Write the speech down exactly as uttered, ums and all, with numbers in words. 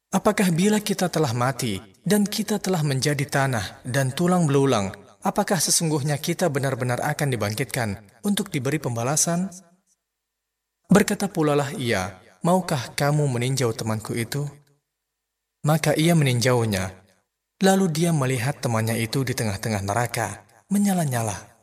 Apakah bila kita telah mati dan kita telah menjadi tanah dan tulang belulang, apakah sesungguhnya kita benar-benar akan dibangkitkan untuk diberi pembalasan? Berkata pula lah ia, maukah kamu meninjau temanku itu? Maka ia meninjaunya. Lalu dia melihat temannya itu di tengah-tengah neraka, menyala-nyala.